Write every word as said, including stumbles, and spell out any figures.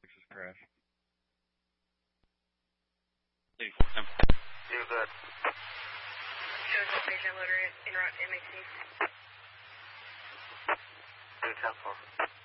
Texas crash. eighty-four ten. You good. Shows the station loader in route M A C. two ten four.